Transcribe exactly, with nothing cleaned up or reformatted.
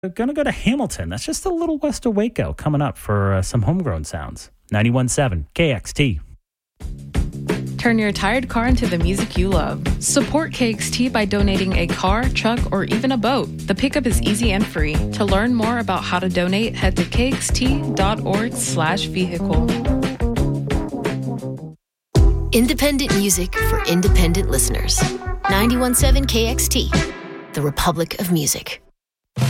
going to go to Hamilton. That's just a little west of Waco, coming up for uh, some homegrown sounds. ninety-one point seven K X T. Turn your tired car into the music you love. Support K X T by donating a car, truck, or even a boat. The pickup is easy and free. To learn more about how to donate, head to kxt.org slash vehicle. Independent music for independent listeners. ninety-one point seven K X T, the Republic of Music.